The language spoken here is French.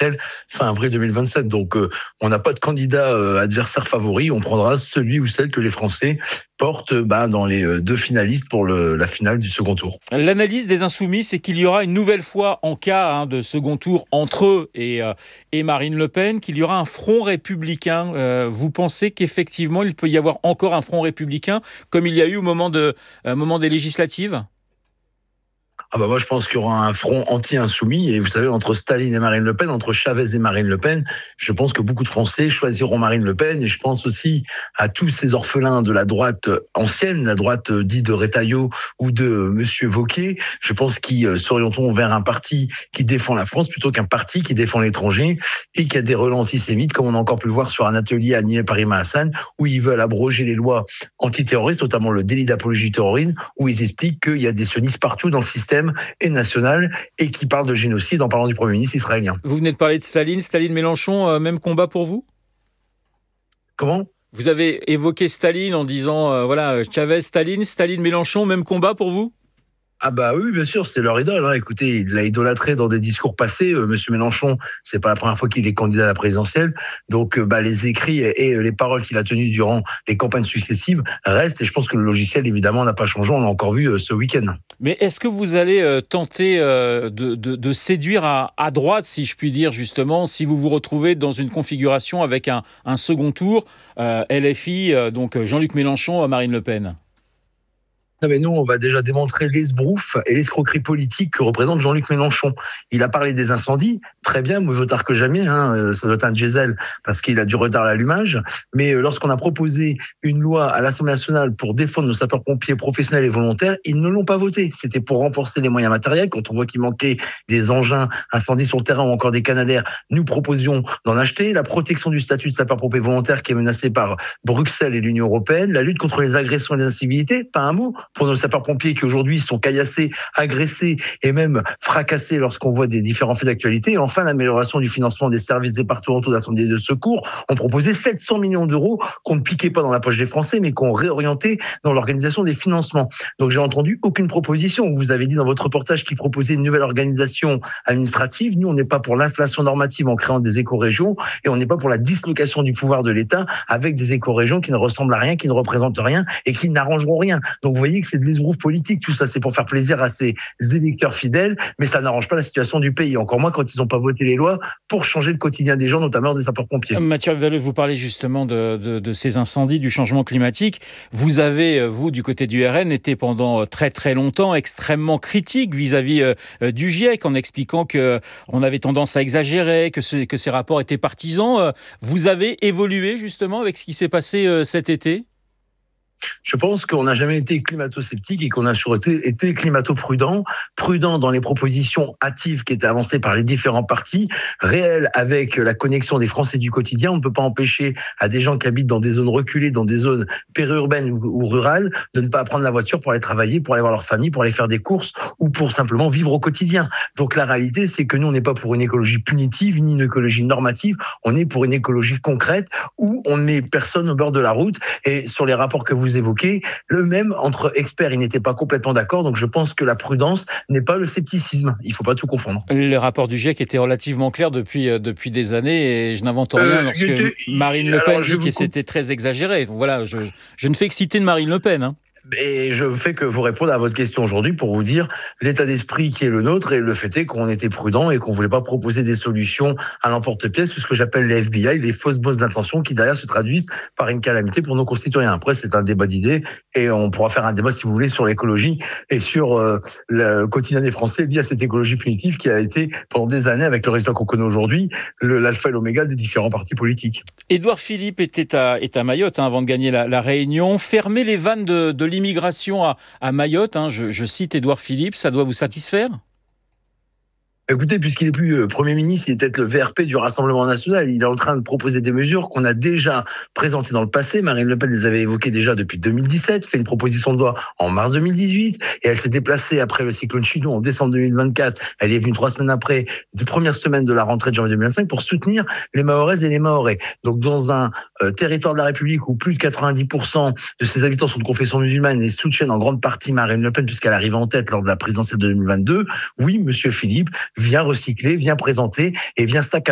présidentielle fin avril 2027. Donc, on n'a pas de candidat adversaire favori. On prendra celui ou celle que les Français portent dans les deux finalistes pour la finale du second tour. L'analyse des Insoumis, c'est qu'il y aura une nouvelle fois, en cas de second tour entre eux et Marine Le Pen, qu'il y aura un front républicain. Vous pensez qu'effectivement, il peut y avoir encore un front républicain, comme il y a eu au moment des législatives ? Moi, je pense qu'il y aura un front anti-insoumis. Et vous savez, entre Staline et Marine Le Pen, entre Chavez et Marine Le Pen, je pense que beaucoup de Français choisiront Marine Le Pen. Et je pense aussi à tous ces orphelins de la droite ancienne, la droite dite de Retailleau ou de Monsieur Wauquiez. Je pense qu'ils s'orienteront vers un parti qui défend la France plutôt qu'un parti qui défend l'étranger et qui a des relents antisémites, comme on a encore pu le voir sur un atelier animé par Rima Hassan, où ils veulent abroger les lois antiterroristes, notamment le délit d'apologie du terrorisme, où ils expliquent qu'il y a des sionistes partout dans le système et national et qui parle de génocide en parlant du Premier ministre israélien. Vous venez de parler de Staline Mélenchon, même combat pour vous ? Comment ? Vous avez évoqué Staline en disant Chavez, Staline Mélenchon, même combat pour vous ? Oui, bien sûr, c'est leur idole. Écoutez, il l'a idolâtré dans des discours passés. Monsieur Mélenchon, c'est pas la première fois qu'il est candidat à la présidentielle. Donc, les écrits et les paroles qu'il a tenues durant les campagnes successives restent. Et je pense que le logiciel, évidemment, n'a pas changé. On l'a encore vu ce week-end. Mais est-ce que vous allez tenter de séduire à droite, si je puis dire, justement, si vous vous retrouvez dans une configuration avec un second tour, LFI, donc Jean-Luc Mélenchon, Marine Le Pen ? Non, mais nous, on va déjà démontrer l'esbrouf et l'escroquerie politique que représente Jean-Luc Mélenchon. Il a parlé des incendies, très bien, mieux vaut tard que jamais, ça doit être un diesel parce qu'il a du retard à l'allumage. Mais lorsqu'on a proposé une loi à l'Assemblée nationale pour défendre nos sapeurs-pompiers professionnels et volontaires, ils ne l'ont pas voté. C'était pour renforcer les moyens matériels. Quand on voit qu'il manquait des engins incendie sur le terrain ou encore des canadaires, nous proposions d'en acheter. La protection du statut de sapeur-pompier volontaire qui est menacé par Bruxelles et l'Union européenne. La lutte contre les agressions et les incivilités, pas un mot pour nos sapeurs-pompiers qui aujourd'hui sont caillassés, agressés et même fracassés lorsqu'on voit des différents faits d'actualité. Et enfin, l'amélioration du financement des services départementaux d'incendie et de secours. On proposait 700 millions d'euros qu'on ne piquait pas dans la poche des Français, mais qu'on réorientait dans l'organisation des financements. Donc, j'ai entendu aucune proposition. Vous avez dit dans votre reportage qu'il proposait une nouvelle organisation administrative. Nous, on n'est pas pour l'inflation normative en créant des écorégions et on n'est pas pour la dislocation du pouvoir de l'État avec des écorégions qui ne ressemblent à rien, qui ne représentent rien et qui n'arrangeront rien. Donc, vous voyez que c'est de l'esbrouf politique. Tout ça, c'est pour faire plaisir à ces électeurs fidèles, mais ça n'arrange pas la situation du pays. Encore moins quand ils n'ont pas voté les lois pour changer le quotidien des gens, notamment des sapeurs-pompiers. Mathieu Vallet, vous parlez justement de ces incendies, du changement climatique. Vous avez, vous, du côté du RN, été pendant très très longtemps extrêmement critique vis-à-vis du GIEC, en expliquant qu'on avait tendance à exagérer, que ces rapports étaient partisans. Vous avez évolué justement avec ce qui s'est passé cet été ? Je pense qu'on n'a jamais été climato-sceptique et qu'on a toujours été climato-prudent, prudent dans les propositions hâtives qui étaient avancées par les différents partis, réel avec la connexion des Français du quotidien. On ne peut pas empêcher à des gens qui habitent dans des zones reculées, dans des zones périurbaines ou rurales, de ne pas prendre la voiture pour aller travailler, pour aller voir leur famille, pour aller faire des courses ou pour simplement vivre au quotidien. Donc la réalité, c'est que nous, on n'est pas pour une écologie punitive ni une écologie normative, on est pour une écologie concrète où on ne met personne au bord de la route. Et sur les rapports que vous évoqué, le même entre experts, ils n'étaient pas complètement d'accord. Donc je pense que la prudence n'est pas le scepticisme. Il ne faut pas tout confondre. Le rapport du GIEC était relativement clair depuis des années et je n'invente rien lorsque Marine Le Pen dit que c'était très exagéré. Donc voilà, je ne fais que citer de Marine Le Pen. Et je fais que vous répondre à votre question aujourd'hui pour vous dire l'état d'esprit qui est le nôtre et le fait est qu'on était prudent et qu'on voulait pas proposer des solutions à l'emporte-pièce, ce que j'appelle les FBI, les fausses bonnes intentions qui derrière se traduisent par une calamité pour nos concitoyens. Après, c'est un débat d'idées et on pourra faire un débat si vous voulez sur l'écologie et sur le quotidien des Français lié à cette écologie punitive qui a été pendant des années avec le résultat qu'on connaît aujourd'hui, l'alpha et l'oméga des différents partis politiques. Édouard Philippe est à Mayotte avant de gagner la Réunion. Fermer les vannes de l'immigration à Mayotte, je cite Édouard Philippe, ça doit vous satisfaire ? Écoutez, puisqu'il n'est plus Premier ministre, il est peut-être le VRP du Rassemblement national. Il est en train de proposer des mesures qu'on a déjà présentées dans le passé. Marine Le Pen les avait évoquées déjà depuis 2017, fait une proposition de loi en mars 2018, et elle s'est déplacée après le cyclone Chido en décembre 2024. Elle est venue 3 semaines après, de première semaine de la rentrée de janvier 2025, pour soutenir les Mahoraises et les Mahorais. Donc, dans un territoire de la République où plus de 90% de ses habitants sont de confession musulmane et soutiennent en grande partie Marine Le Pen puisqu'elle arrive en tête lors de la présidentielle de 2022, oui, Monsieur Philippe vient recycler, vient présenter et vient s'accaparer